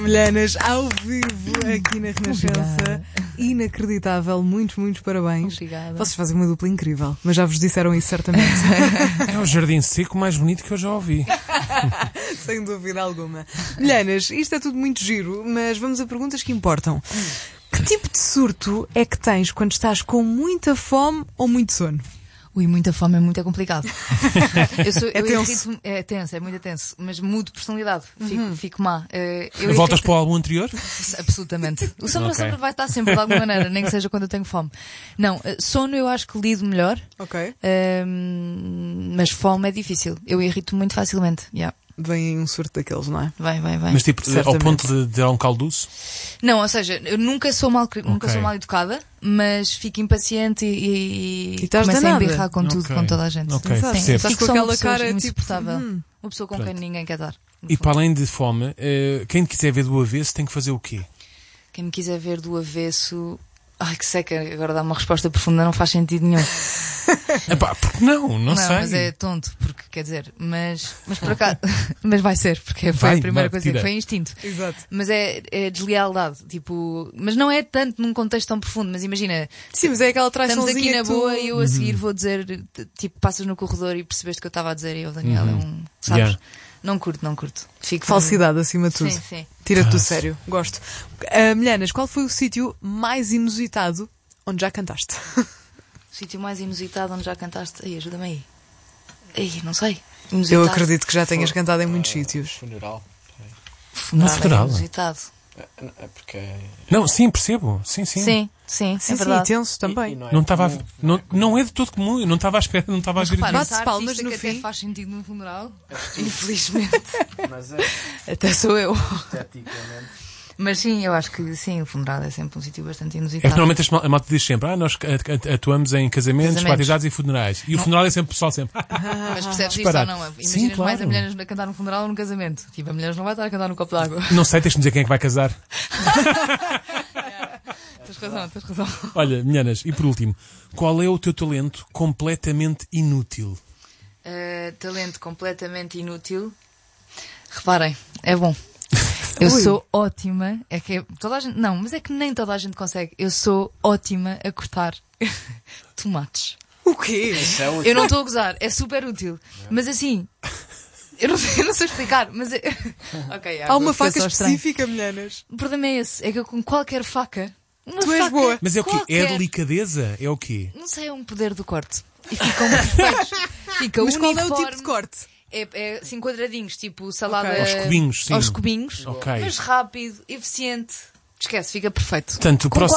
Milhanas, ao vivo aqui na Renascença. Inacreditável, muitos parabéns. Obrigada. Vocês fazem uma dupla incrível, mas já vos disseram isso certamente. É o jardim seco mais bonito que eu já ouvi. Sem dúvida alguma. Milhanas, isto é tudo muito giro, mas vamos a perguntas que importam. Que tipo de surto é que tens quando estás com muita fome ou muito sono? Ui, muita fome é muito complicado. É tenso. É tenso, é muito tenso. Mas mudo de personalidade. Fico má. Voltas para o álbum anterior? Absolutamente. O sono Ok. sempre vai estar sempre de alguma maneira, nem que seja quando eu tenho fome. Não, sono eu acho que lido melhor. Ok. Mas fome é difícil. Eu irrito muito facilmente. Yeah. Vem aí um surto daqueles, não é? Vai. Mas tipo, ao Certamente. ponto de dar um caldoço? Não, ou seja, eu nunca sou mal educada, mas fico impaciente e estás começo a danada. embirrar com tudo, Ok. com toda a gente. Ok, Exato. percebo. Estás Fico com só uma aquela pessoa cara tipo. insuportável. Uma pessoa com quem ninguém quer dar. no E fundo. para além de fome, quem te quiser ver do avesso tem que fazer o quê? Quem me quiser ver do avesso. Ai, que seca, agora dá uma resposta profunda, não faz sentido nenhum. Epá, porque não sei. Mas é tonto, porque quer dizer, mas por acaso, mas vai ser, porque foi Vai, a primeira vai, coisa tira. que foi instinto. Exato. Mas é deslealdade, tipo, mas não é tanto num contexto tão profundo, mas imagina, Sim, mas é aquela estamos traiçãozinha aqui na que tu- boa e eu a seguir vou dizer, tipo, passas no corredor e percebeste o que eu estava a dizer e eu, Daniel, é um, sabes? Yeah. Não curto. Fico Falsidade acima de tudo. Sim. Tira-te do sério. Gosto. Milhanas, qual foi o sítio mais inusitado onde já cantaste? O sítio mais inusitado onde já cantaste? Ai, ajuda-me aí. Ai, não sei. Inusitado. Eu acredito que já tenhas cantado em muitos sítios. Funeral. No funeral? Inusitado. É porque. Não, sim, percebo. Sim. Sim, Sim, é verdade. e tenso também. E Não estava comum. não é de todo comum. Eu não estava à espera, não estava a ver Repara, isso. Bate-se essa palmas artista no que fim. até faz sentido num funeral. Infelizmente. Mas Até sou eu. esteticamente. Mas sim, eu acho que sim, o funeral é sempre um sítio bastante É que inusitado. normalmente a malta diz sempre, nós atuamos em casamentos, batizados e funerais. E o funeral é sempre o pessoal sempre. Mas percebes isso ou disparate. não? Imaginas Sim, claro. mais a mulheres a cantar num funeral ou num casamento. Tipo, a mulheres não vai estar a cantar num copo de água. Não sei, tens de me dizer quem é que vai casar. Tens razão. Olha, meninas, e por último, qual é o teu talento completamente inútil? Talento completamente inútil. Reparem, é bom. Eu sou ótima. É que toda a gente. Não, mas é que nem toda a gente consegue. Eu sou ótima a cortar tomates. O quê? Isso é útil. Eu não estou a gozar, é super útil. Mas assim. Eu não sei explicar, mas. Ok, Há uma faca só estranho. específica, Milhanas. O problema é esse, é que eu com qualquer faca. Uma Tu és faca boa. Mas é o quê? É a qualquer, delicadeza? É o quê? Não sei, é um poder do corte. E ficam perfeitos. Fica Mas qual é o uniforme. tipo de corte? É assim quadradinhos, tipo salada. Ok. Aos cubinhos, sim. Aos cubinhos. Ok. Mas rápido, eficiente. Esquece, fica perfeito. Portanto, o Com próximo